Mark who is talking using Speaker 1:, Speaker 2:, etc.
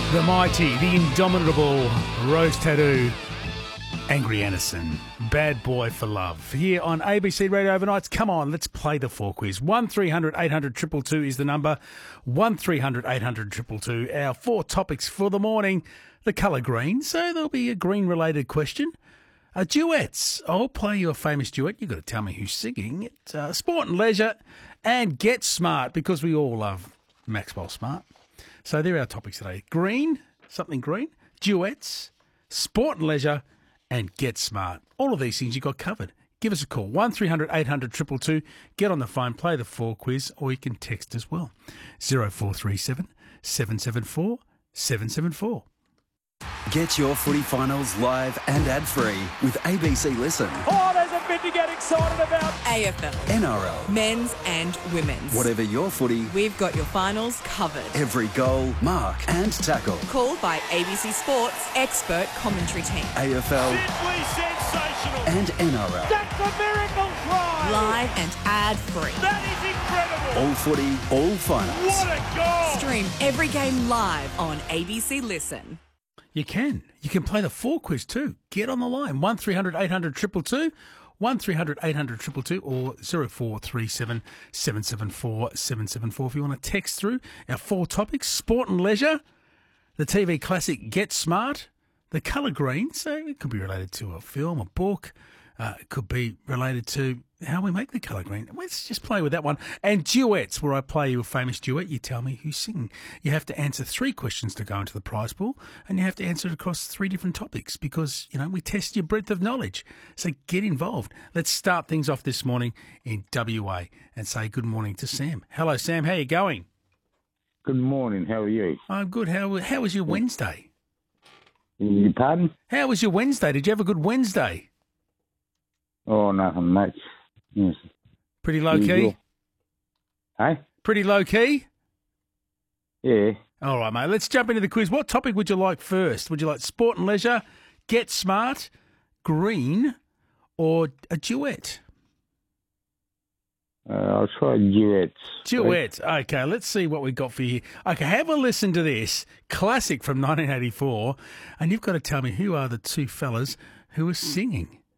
Speaker 1: The mighty, the indomitable Rose Tattoo, Angry Anderson, Bad Boy for Love. Here on ABC Radio Overnights. Come on, let's play the 4 quiz. 1300 800 222 is the number. 1300 800 222. Our 4 topics for the morning. The colour green, so there'll be a green-related question. Duets. I'll play you a famous duet. You've got to tell me who's singing it. Sport and leisure, and Get Smart, because we all love Maxwell Smart. So there are our topics today. Green, something green, duets, sport and leisure, and Get Smart. All of these things you got covered. Give us a call, 1300 800 222. Get on the phone, play the 4 quiz, or you can text as well. 0437 774 774.
Speaker 2: Get your footy finals live and ad-free with ABC Listen.
Speaker 3: Oh, there's a bit to get excited about.
Speaker 4: AFL,
Speaker 2: NRL.
Speaker 4: men's and women's.
Speaker 2: Whatever your footy,
Speaker 4: We've got your finals covered.
Speaker 2: every goal, mark and tackle.
Speaker 4: Called by ABC Sports expert commentary team.
Speaker 2: AFL
Speaker 3: Simply sensational.
Speaker 2: and NRL.
Speaker 3: That's a miracle try.
Speaker 4: Live and ad-free.
Speaker 3: That is incredible.
Speaker 2: All footy, all finals.
Speaker 3: What a goal.
Speaker 4: Stream every game live on ABC Listen.
Speaker 1: You can. You can play the 4 quiz too. Get on the line. 1300 800 222. 1300 800 222 or 0437 774 774 if you want to text through our 4 topics. Sport and leisure, the TV classic Get Smart, the colour green, so it could be related to a film, a book, it could be related to how we make the colour green. Let's just play with that one. And duets, where I play you a famous duet, you tell me who's singing. You have to answer 3 questions to go into the prize pool, and you have to answer it across 3 different topics because, you know, we test your breadth of knowledge. So get involved. Let's start things off this morning in WA and say good morning to Sam. Hello, Sam. How are you going?
Speaker 5: Good morning. How are you?
Speaker 1: I'm good. How was your Wednesday?
Speaker 5: You pardon?
Speaker 1: How was your Wednesday? Did you have a good Wednesday?
Speaker 5: Oh, nothing much. Yes.
Speaker 1: Pretty low key?
Speaker 5: Usual. Hey?
Speaker 1: Pretty low key?
Speaker 5: Yeah.
Speaker 1: All right, mate. Let's jump into the quiz. What topic would you like first? Would you like sport and leisure, Get Smart, green, or a duet?
Speaker 5: I'll try duets.
Speaker 1: Duet. Okay, let's see what we got for you. Okay, have a listen to this. Classic from 1984. And you've got to tell me who are the 2 fellas who are singing.